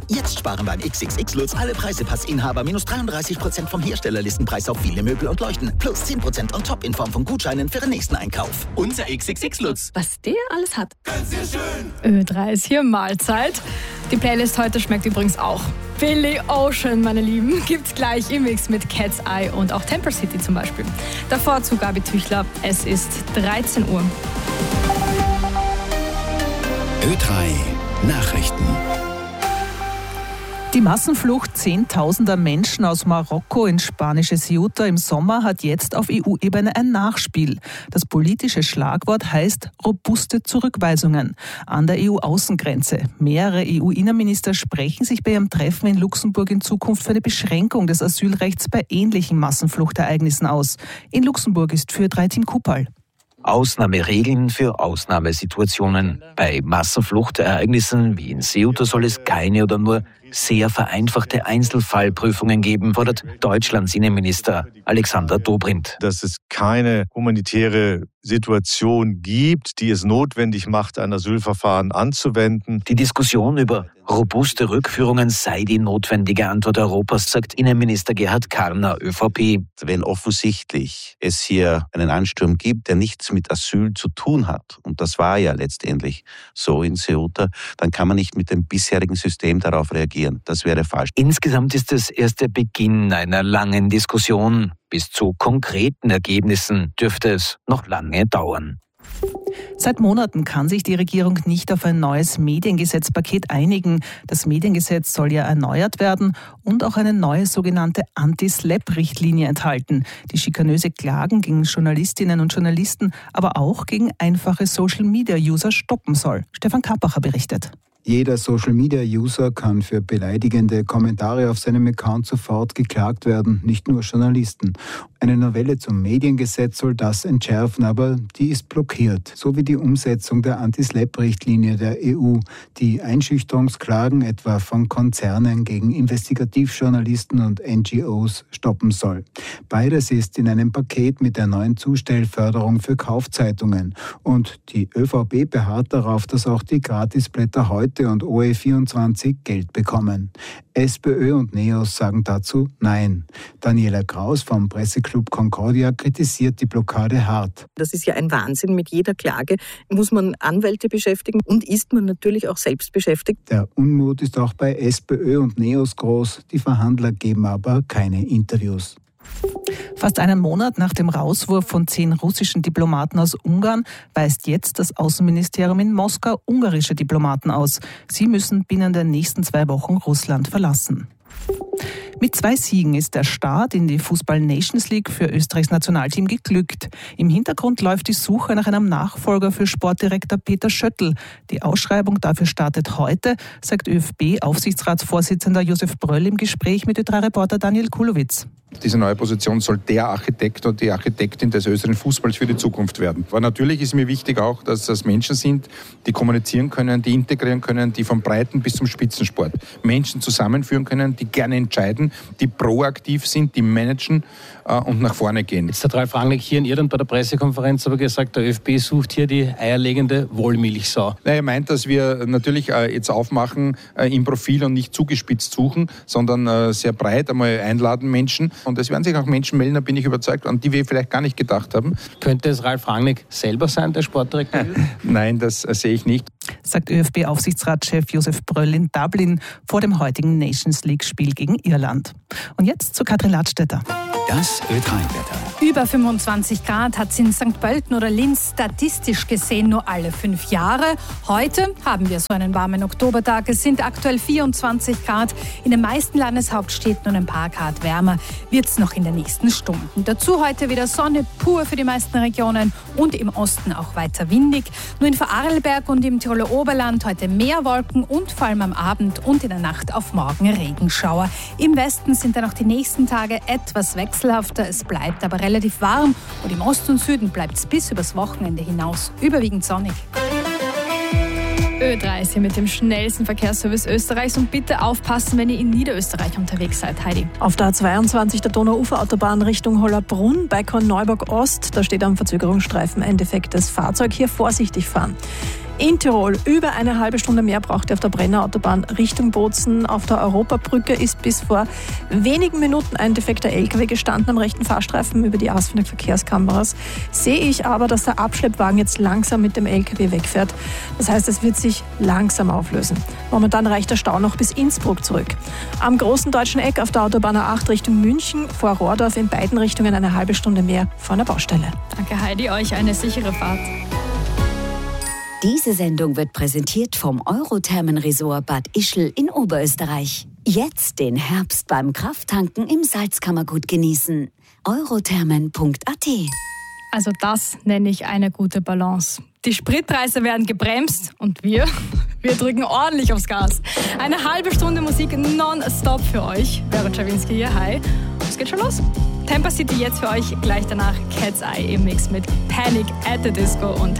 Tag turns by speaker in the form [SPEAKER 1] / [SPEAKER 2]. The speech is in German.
[SPEAKER 1] Jetzt sparen beim XXX-Lutz alle Preisepassinhaber minus 33% vom Herstellerlistenpreis auf viele Möbel und Leuchten. Plus 10% on top in Form von Gutscheinen für den nächsten Einkauf. Unser XXX-Lutz.
[SPEAKER 2] Was der alles hat.
[SPEAKER 3] Ganz sehr schön.
[SPEAKER 2] Ö3 ist hier, Mahlzeit. Die Playlist heute schmeckt übrigens auch. Billy Ocean, meine Lieben, gibt's gleich im Mix mit Cat's Eye und auch Temple City zum Beispiel. Davor zu Gabi Tüchler. Es ist 13 Uhr.
[SPEAKER 4] Ö3 Nachrichten.
[SPEAKER 5] Die Massenflucht zehntausender Menschen aus Marokko ins spanische Ceuta im Sommer hat jetzt auf EU-Ebene ein Nachspiel. Das politische Schlagwort heißt robuste Zurückweisungen an der EU-Außengrenze. Mehrere EU-Innenminister sprechen sich bei ihrem Treffen in Luxemburg in Zukunft für eine Beschränkung des Asylrechts bei ähnlichen Massenfluchtereignissen aus. In Luxemburg ist für Ö3 Team Kupal.
[SPEAKER 6] Ausnahmeregeln für Ausnahmesituationen. Bei Massenfluchtereignissen wie in Ceuta soll es keine oder nur sehr vereinfachte Einzelfallprüfungen geben, fordert Deutschlands Innenminister Alexander Dobrindt.
[SPEAKER 7] Dass es keine humanitäre Situation gibt, die es notwendig macht, ein Asylverfahren anzuwenden.
[SPEAKER 6] Die Diskussion über robuste Rückführungen sei die notwendige Antwort Europas, sagt Innenminister Gerhard Karner, ÖVP.
[SPEAKER 8] Wenn offensichtlich es hier einen Ansturm gibt, der nichts mit Asyl zu tun hat, und das war ja letztendlich so in Ceuta, dann kann man nicht mit dem bisherigen System darauf reagieren. Das wäre falsch.
[SPEAKER 6] Insgesamt ist es erst der Beginn einer langen Diskussion. Bis zu konkreten Ergebnissen dürfte es noch lange dauern.
[SPEAKER 5] Seit Monaten kann sich die Regierung nicht auf ein neues Mediengesetzpaket einigen. Das Mediengesetz soll ja erneuert werden und auch eine neue sogenannte Anti-SLAPP-Richtlinie enthalten, die schikanöse Klagen gegen Journalistinnen und Journalisten, aber auch gegen einfache Social-Media-User stoppen soll. Stefan Kappacher berichtet.
[SPEAKER 9] Jeder Social-Media-User kann für beleidigende Kommentare auf seinem Account sofort geklagt werden, nicht nur Journalisten. Eine Novelle zum Mediengesetz soll das entschärfen, aber die ist blockiert. So wie die Umsetzung der Anti-SLAPP-Richtlinie der EU, die Einschüchterungsklagen etwa von Konzernen gegen Investigativjournalisten und NGOs stoppen soll. Beides ist in einem Paket mit der neuen Zustellförderung für Kaufzeitungen. Und die ÖVP beharrt darauf, dass auch die Gratisblätter heute und OE24 Geld bekommen. SPÖ und NEOS sagen dazu Nein. Daniela Kraus vom Presseclub Concordia kritisiert die Blockade hart.
[SPEAKER 10] Das ist ja ein Wahnsinn. Mit jeder Klage muss man Anwälte beschäftigen und ist man natürlich auch selbst beschäftigt.
[SPEAKER 9] Der Unmut ist auch bei SPÖ und NEOS groß. Die Verhandler geben aber keine Interviews.
[SPEAKER 5] Fast einen Monat nach dem Rauswurf von 10 russischen Diplomaten aus Ungarn weist jetzt das Außenministerium in Moskau ungarische Diplomaten aus. Sie müssen binnen der nächsten 2 Wochen Russland verlassen. Mit 2 Siegen ist der Start in die Fußball-Nations League für Österreichs Nationalteam geglückt. Im Hintergrund läuft die Suche nach einem Nachfolger für Sportdirektor Peter Schöttl. Die Ausschreibung dafür startet heute, sagt ÖFB-Aufsichtsratsvorsitzender Josef Bröll im Gespräch mit Ö3-Reporter Daniel Kulowitz.
[SPEAKER 11] Diese neue Position soll der Architekt und die Architektin des österreichischen Fußballs für die Zukunft werden. Aber natürlich ist mir wichtig auch, dass das Menschen sind, die kommunizieren können, die integrieren können, die vom Breiten bis zum Spitzensport Menschen zusammenführen können, die gerne entscheiden, die proaktiv sind, die managen und nach vorne gehen.
[SPEAKER 12] Jetzt hat Ralf Rangnick hier in Irland bei der Pressekonferenz aber gesagt, der ÖFB sucht hier die eierlegende Wollmilchsau.
[SPEAKER 11] Er meint, dass wir natürlich jetzt aufmachen im Profil und nicht zugespitzt suchen, sondern sehr breit einmal einladen Menschen. Und es werden sich auch Menschen melden, da bin ich überzeugt, an die wir vielleicht gar nicht gedacht haben.
[SPEAKER 12] Könnte es Ralf Rangnick selber sein, der Sportdirektor?
[SPEAKER 11] Nein, das sehe ich nicht.
[SPEAKER 5] Sagt ÖFB-Aufsichtsratschef Josef Bröll in Dublin vor dem heutigen Nations League-Spiel gegen Irland. Und jetzt zu Katrin Ladstätter.
[SPEAKER 4] Das Ö3-Wetter.
[SPEAKER 2] Über 25 Grad hat es in St. Pölten oder Linz statistisch gesehen nur alle 5 Jahre. Heute haben wir so einen warmen Oktobertag. Es sind aktuell 24 Grad. In den meisten Landeshauptstädten und ein paar Grad wärmer wird es noch in den nächsten Stunden. Dazu heute wieder Sonne pur für die meisten Regionen und im Osten auch weiter windig. Nur in Vorarlberg und im Tiroler Oberland heute mehr Wolken und vor allem am Abend und in der Nacht auf morgen Regenschauer. Im Westen sind dann auch die nächsten Tage etwas wechselhafter. Es bleibt aber relativ warm und im Osten und Süden bleibt es bis übers Wochenende hinaus überwiegend sonnig. Ö3 ist hier mit dem schnellsten Verkehrsservice Österreichs und bitte aufpassen, wenn ihr in Niederösterreich unterwegs seid. Heidi.
[SPEAKER 13] Auf der A22 der Donauuferautobahn Richtung Hollabrunn bei Korneuburg Ost, da steht am Verzögerungsstreifen ein defektes Fahrzeug. Hier vorsichtig fahren. In Tirol über eine halbe Stunde mehr braucht ihr auf der Brenner Autobahn Richtung Bozen. Auf der Europabrücke ist bis vor wenigen Minuten ein defekter LKW gestanden am rechten Fahrstreifen. Über die ausführenden Verkehrskameras sehe ich aber, dass der Abschleppwagen jetzt langsam mit dem LKW wegfährt. Das heißt, es wird sich langsam auflösen. Momentan reicht der Stau noch bis Innsbruck zurück. Am großen deutschen Eck auf der Autobahn A8 Richtung München vor Rohrdorf in beiden Richtungen eine halbe Stunde mehr vor einer Baustelle.
[SPEAKER 2] Danke Heidi, euch eine sichere Fahrt.
[SPEAKER 3] Diese Sendung wird präsentiert vom Eurothermenresort Bad Ischl in Oberösterreich. Jetzt den Herbst beim Krafttanken im Salzkammergut genießen. eurothermen.at.
[SPEAKER 2] Also das nenne ich eine gute Balance. Die Spritpreise werden gebremst und wir drücken ordentlich aufs Gas. Eine halbe Stunde Musik non-stop für euch. Vera Czawinski hier, hi. Es geht schon los. Temper City jetzt für euch, gleich danach Cat's Eye im Mix mit Panic at the Disco und